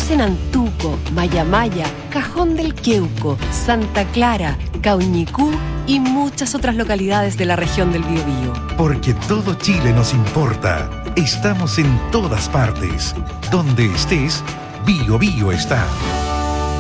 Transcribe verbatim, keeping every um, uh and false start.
Estamos en Antuco, Mayamaya, Cajón del Queuco, Santa Clara, Cauñicú y muchas otras localidades de la región del Biobío. Porque todo Chile nos importa. Estamos en todas partes. Donde estés, Bio Bio está.